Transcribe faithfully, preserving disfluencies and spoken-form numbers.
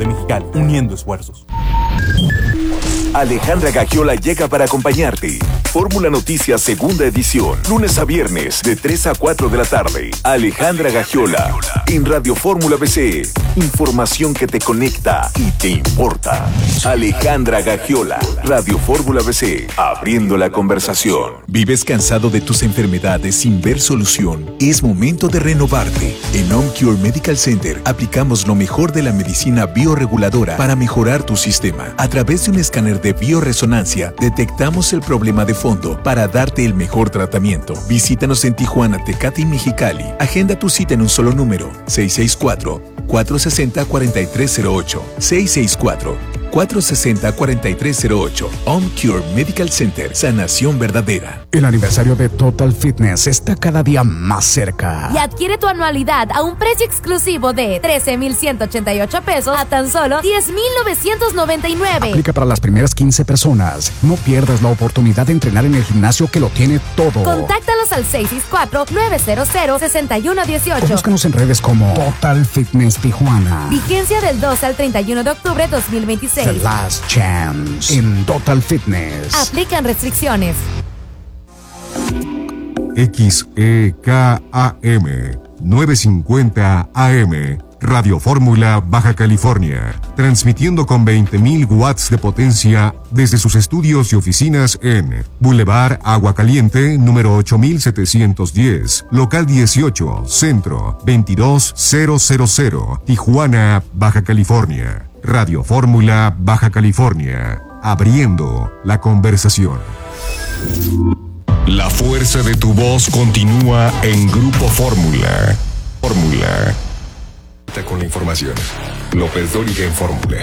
de Mexicali, uniendo esfuerzos. Alejandra Gagiola llega para acompañarte. Fórmula Noticias Segunda Edición, lunes a viernes de tres a cuatro de la tarde. Alejandra Gagiola en Radio Fórmula B C. Información que te conecta y te importa. Alejandra Gagiola, Radio Fórmula B C, abriendo la conversación. ¿Vives cansado de tus enfermedades sin ver solución? Es momento de renovarte. En OnCure Medical Center aplicamos lo mejor de la medicina bioreguladora para mejorar tu sistema. A través de un escáner de bioresonancia, detectamos el problema de fondo para darte el mejor tratamiento. Visítanos en Tijuana, Tecate y Mexicali. Agenda tu cita en un solo número: seis seis cuatro, cuatro seis cero, cuatro tres cero ocho. seis seis cuatro, cuatro seis cero, cuatro tres cero ocho. OnCure Medical Center, sanación verdadera. El aniversario de Total Fitness está cada día más cerca. Y adquiere tu anualidad a un precio exclusivo de trece mil ciento ochenta y ocho pesos a tan solo diez mil novecientos noventa y nueve. Aplica para las primeras quince personas. No pierdas la oportunidad de entrenar en el gimnasio que lo tiene todo. Contáctalos al seis seis cuatro, nueve cero cero, seis uno uno ocho. Búscanos en redes como Total Fitness Tijuana. Vigencia del dos al treinta y uno de octubre de dos mil veintiséis. The Last Chance en Total Fitness. Aplican restricciones. X E K A M novecientos cincuenta A M, Radio Fórmula Baja California, transmitiendo con veinte mil watts de potencia desde sus estudios y oficinas en Boulevard Agua Caliente, número ocho mil setecientos diez, local dieciocho, Centro, veintidós mil, Tijuana, Baja California. Radio Fórmula Baja California, abriendo la conversación. La fuerza de tu voz continúa en Grupo Fórmula. Fórmula. Con la información. López Dóriga en Fórmula.